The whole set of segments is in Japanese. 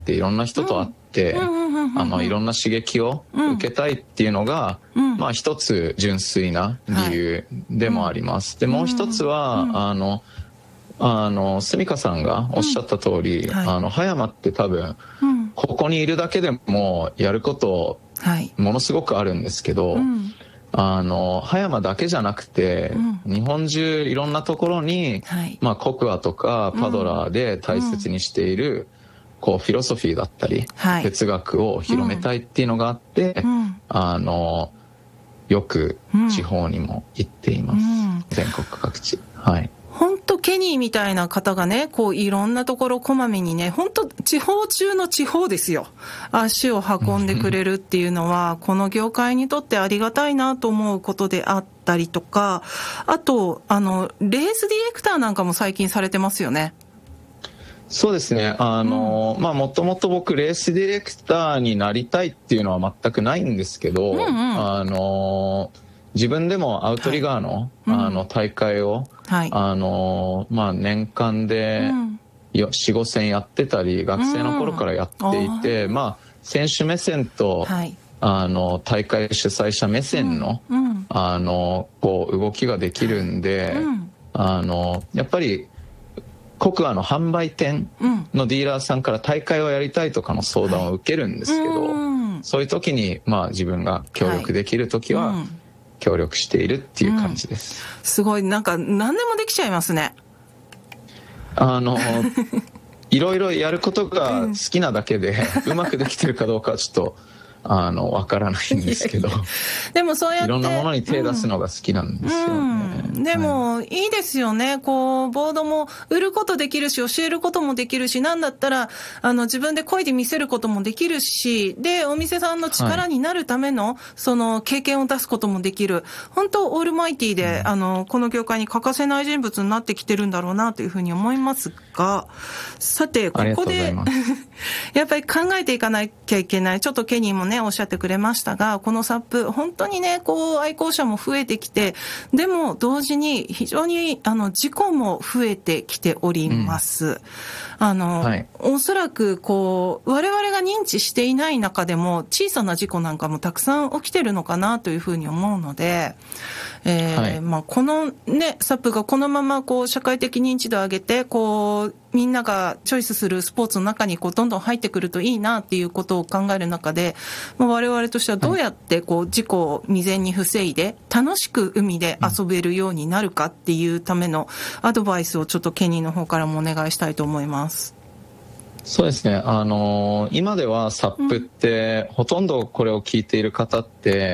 っていろんな人と会って、いろんな刺激を受けたいっていうのが、まあ一つ純粋な理由でもあります。で、もう一つは、スミカさんがおっしゃった通り、葉山って多分、ここにいるだけでもやることものすごくあるんですけど、葉山だけじゃなくて、日本中いろんなところに、まあコクアとかパドラーで大切にしている、こうフィロソフィーだったり、哲学を広めたいっていうのがあって、よく地方にも行っています。全国各地。はい。 本当ケニーみたいな方がね、こういろんなところこまめにね、本当地方中の地方ですよ。足を運んでくれるっていうのは、この業界にとってありがたいなと思うことであったりとか、あと、レースディレクターなんかも最近されてますよね。 そうですね。まあ、もともと僕、レースディレクターになりたいっていうのは全くないんですけど、自分でもアウトリガーの、大会を、まあ、年間で4、5戦やってたり、学生の頃からやっていて、まあ、選手目線と、大会主催者目線の、こう、動きができるんで、やっぱり、コクアの販売店のディーラーさんから大会をやりたいとかの相談を受けるんですけど、そういう時に、まあ、自分が協力できる時は、協力しているっていう感じです。 すごい、なんか何でもできちゃいますね。 いろいろやることが好きなだけで、うまくできてるかどうかはちょっとわからないんですけど。 でもそうやって。 いろんなものに手出すのが好きなんですよね。 でも、いいですよね。こう、ボードも売ることできるし、教えることもできるし、なんだったら、自分で漕いで見せることもできるし、で、お店さんの力になるための、その、経験を出すこともできる。本当、オールマイティで、この業界に欠かせない人物になってきてるんだろうな、というふうに思いますが、さて、ここで、やっぱり考えていかなきゃいけない。ちょっとケニーもね、おっしゃってくれましたが、このサップ、本当にね、こう、愛好者も増えてきて、でも、同時に非常に、事故も増えてきております。おそらく、こう、我々が認知していない中でも、小さな事故なんかもたくさん起きてるのかなというふうに思うので、まあ、このね、サップがこのまま、こう、社会的認知度を上げて、こう、みんながチョイスするスポーツの中にこうどんどん入ってくるといいなっていうことを考える中で、我々としてはどうやってこう事故を未然に防いで楽しく海で遊べるようになるかっていうためのアドバイスをちょっとケニーの方からもお願いしたいと思います。 そうですね。今ではサップってほとんどこれを聞いている方って、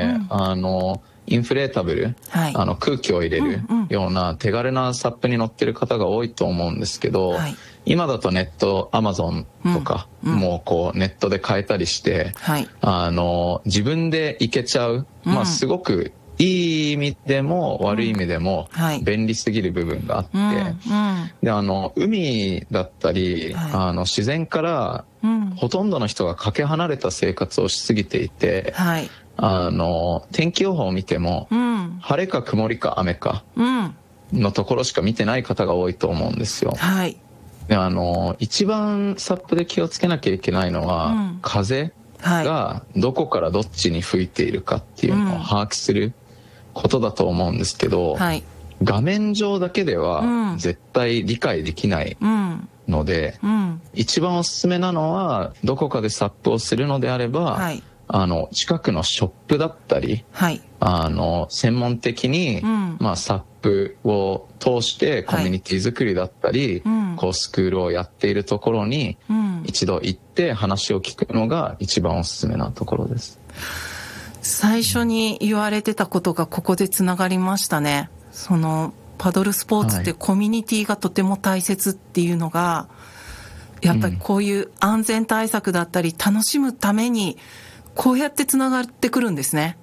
インフレータブル、空気を入れるような手軽なサップに乗ってる方が多いと思うんですけど、今だとネット、アマゾンとか、もうこうネットで買えたりして、自分で行けちゃう、まあすごくいい意味でも悪い意味でも便利すぎる部分があって、で海だったり、自然からほとんどの人がかけ離れた生活をしすぎていて、天気予報を見ても、晴れか曇りか雨かのところしか見てない方が多いと思うんですよ。で一番サップで気をつけなきゃいけないのは、風がどこからどっちに吹いているかっていうのを把握することだと思うんですけど、画面上だけでは絶対理解できないので、一番おすすめなのは、どこかでサップをするのであれば、近くのショップだったり、専門的に、まあ、サップを通してコミュニティ作りだったり、こうスクールをやっているところに、一度行って話を聞くのが一番おすすめなところです。 最初に言われてたことがここでつながりましたね。そのパドルスポーツってコミュニティがとても大切っていうのが、やっぱりこういう安全対策だったり楽しむためにこうやってつながってくるんですね。